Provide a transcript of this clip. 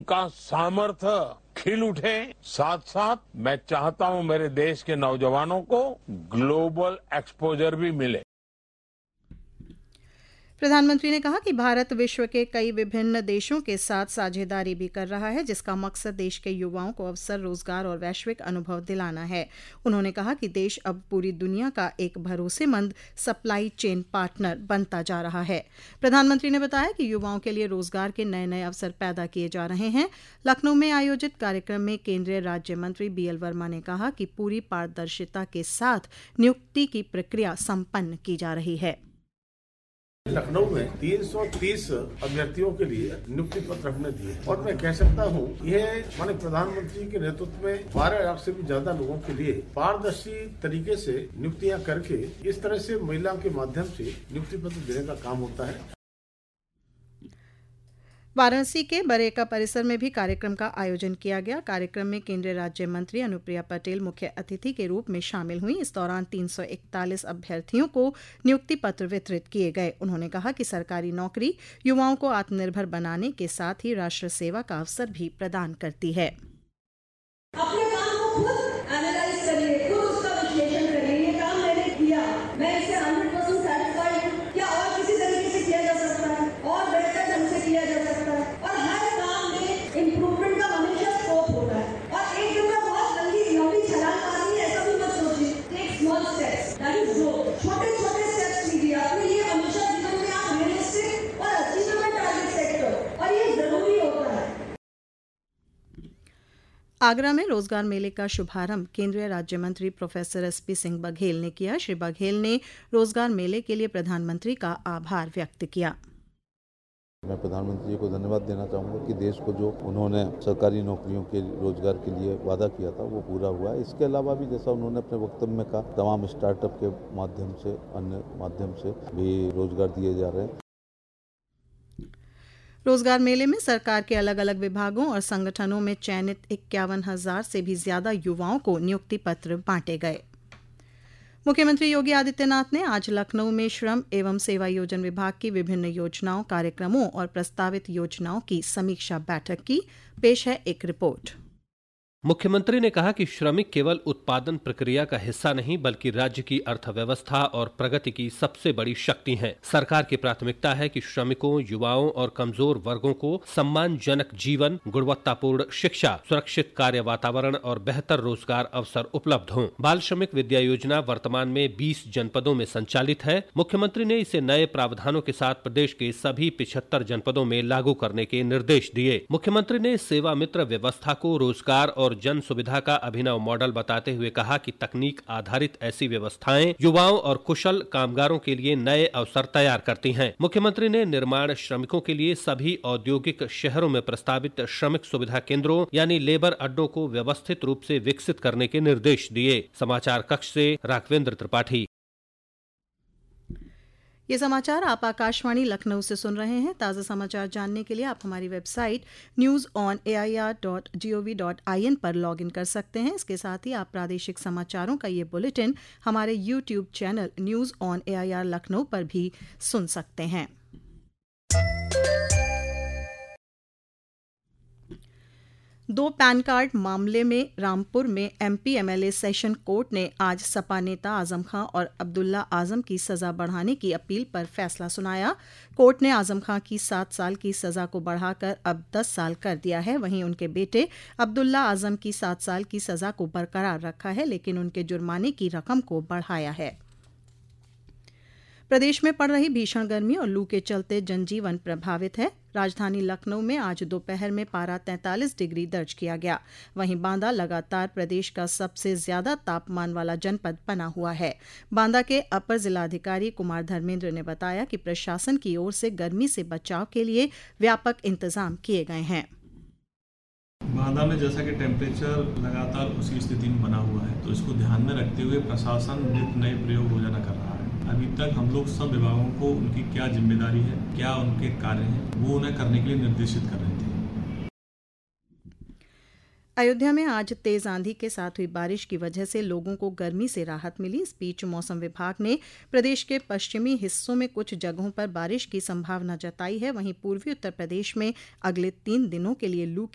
का सामर्थ्य खिल उठे। साथ साथ मैं चाहता हूं मेरे देश के नौजवानों को ग्लोबल एक्सपोजर भी मिले। प्रधानमंत्री ने कहा कि भारत विश्व के कई विभिन्न देशों के साथ साझेदारी भी कर रहा है, जिसका मकसद देश के युवाओं को अवसर, रोजगार और वैश्विक अनुभव दिलाना है। उन्होंने कहा कि देश अब पूरी दुनिया का एक भरोसेमंद सप्लाई चेन पार्टनर बनता जा रहा है। प्रधानमंत्री ने बताया कि युवाओं के लिए रोजगार के नए नए अवसर पैदा किए जा रहे हैं। लखनऊ में आयोजित कार्यक्रम में केंद्रीय राज्य मंत्री BL वर्मा ने कहा कि पूरी पारदर्शिता के साथ नियुक्ति की प्रक्रिया संपन्न की जा रही है। लखनऊ में 330 अभ्यर्थियों के लिए नियुक्ति पत्र हमने दिए और मैं कह सकता हूँ यह माननीय प्रधानमंत्री के नेतृत्व में 12 लाख से भी ज्यादा लोगों के लिए पारदर्शी तरीके से नियुक्तियां करके इस तरह से महिलाओं के माध्यम से नियुक्ति पत्र देने का काम होता है। वाराणसी के बरेका परिसर में भी कार्यक्रम का आयोजन किया गया। कार्यक्रम में केंद्रीय राज्य मंत्री अनुप्रिया पटेल मुख्य अतिथि के रूप में शामिल हुई। इस दौरान 341 अभ्यर्थियों को नियुक्ति पत्र वितरित किए गए। उन्होंने कहा कि सरकारी नौकरी युवाओं को आत्मनिर्भर बनाने के साथ ही राष्ट्र सेवा का अवसर भी प्रदान करती है। अपने काम को खुद एनालाइज करिए, खुद उसका विश्लेषण करिए। ये काम मैंने किया, मैं इससे 100% सैटिस्फाइड हूँ, क्या और किसी तरीके से किया जा सकता है और बेहतर ढंग से किया जा सकता है। और हर काम में इम्प्रूवमेंट का हमेशा स्कोप होता है और एक दिन में बहुत लंबी छलांग मारनी है ऐसा भी मत सोचिए। Take small steps, that is growth. छोटे छोटे स्टेप्स लीजिए। अपने लिए हमेशा जीवन में आप रियलिस्टिक और अचीवेबल टारगेट सेट करो और ये जरूरी होता है। आगरा में रोजगार मेले का शुभारंभ केंद्रीय राज्य मंत्री प्रोफेसर SP सिंह बघेल ने किया। श्री बघेल ने रोजगार मेले के लिए प्रधानमंत्री का आभार व्यक्त किया। मैं प्रधानमंत्री जी को धन्यवाद देना चाहूँगा कि देश को जो उन्होंने सरकारी नौकरियों के रोजगार के लिए वादा किया था वो पूरा हुआ है। इसके अलावा भी जैसा उन्होंने अपने वक्तव्य में कहा, तमाम स्टार्टअप के माध्यम से, अन्य माध्यम से भी रोजगार दिए जा रहे हैं। रोजगार मेले में सरकार के अलग अलग विभागों और संगठनों में चयनित 51,000 से भी ज्यादा युवाओं को नियुक्ति पत्र बांटे गए। मुख्यमंत्री योगी आदित्यनाथ ने आज लखनऊ में श्रम एवं सेवायोजन विभाग की विभिन्न योजनाओं, कार्यक्रमों और प्रस्तावित योजनाओं की समीक्षा बैठक की। पेश है एक रिपोर्ट। मुख्यमंत्री ने कहा कि श्रमिक केवल उत्पादन प्रक्रिया का हिस्सा नहीं बल्कि राज्य की अर्थव्यवस्था और प्रगति की सबसे बड़ी शक्ति हैं। सरकार की प्राथमिकता है कि श्रमिकों, युवाओं और कमजोर वर्गों को सम्मानजनक जीवन, गुणवत्तापूर्ण शिक्षा, सुरक्षित कार्य वातावरण और बेहतर रोजगार अवसर उपलब्ध हों। बाल श्रमिक विद्या योजना वर्तमान में 20 जनपदों में संचालित है। मुख्यमंत्री ने इसे नए प्रावधानों के साथ प्रदेश के सभी 75 जनपदों में लागू करने के निर्देश दिए। मुख्यमंत्री ने सेवा मित्र व्यवस्था को रोजगार और जन सुविधा का अभिनव मॉडल बताते हुए कहा कि तकनीक आधारित ऐसी व्यवस्थाएं युवाओं और कुशल कामगारों के लिए नए अवसर तैयार करती हैं। मुख्यमंत्री ने निर्माण श्रमिकों के लिए सभी औद्योगिक शहरों में प्रस्तावित श्रमिक सुविधा केंद्रों यानी लेबर अड्डों को व्यवस्थित रूप से विकसित करने के निर्देश दिए। समाचार कक्ष से राघवेंद्र त्रिपाठी। ये समाचार आप आकाशवाणी लखनऊ से सुन रहे हैं। ताज़ा समाचार जानने के लिए आप हमारी वेबसाइट news.air.gov.in पर लॉगिन कर सकते हैं। इसके साथ ही आप प्रादेशिक समाचारों का ये बुलेटिन हमारे YouTube channel news on AIR Lucknow पर भी सुन सकते हैं। दो पैन कार्ड मामले में रामपुर में MP MLA सेशन कोर्ट ने आज सपा नेता आजम खां और अब्दुल्ला आजम की सजा बढ़ाने की अपील पर फैसला सुनाया। कोर्ट ने आजम खां की 7 साल की सजा को बढ़ाकर अब 10 साल कर दिया है। वहीं उनके बेटे अब्दुल्ला आजम की 7 साल की सजा को बरकरार रखा है, लेकिन उनके जुर्माने की रकम को बढ़ाया है। प्रदेश में पड़ रही भीषण गर्मी और लू के चलते जनजीवन प्रभावित है। राजधानी लखनऊ में आज दोपहर में पारा 43 डिग्री दर्ज किया गया। वहीं बांदा लगातार प्रदेश का सबसे ज्यादा तापमान वाला जनपद बना हुआ है। बांदा के अपर जिलाधिकारी कुमार धर्मेंद्र ने बताया कि प्रशासन की ओर से गर्मी से बचाव के लिए व्यापक इंतजाम किए गए हैं। बांदा में जैसा कि टेम्परेचर लगातार उसी स्थिति में बना हुआ है, तो इसको ध्यान में रखते हुए प्रशासन नित नए प्रयोग योजना कर रहा है। अभी तक हम लोग सब विभागों को उनकी क्या जिम्मेदारी है, क्या उनके कार्य हैं, वो उन्हें करने के लिए निर्देशित कर रहे थे। अयोध्या में आज तेज आंधी के साथ हुई बारिश की वजह से लोगों को गर्मी से राहत मिली। इस बीच मौसम विभाग ने प्रदेश के पश्चिमी हिस्सों में कुछ जगहों पर बारिश की संभावना जताई है। वहीं पूर्वी उत्तर प्रदेश में अगले 3 दिनों के लिए लू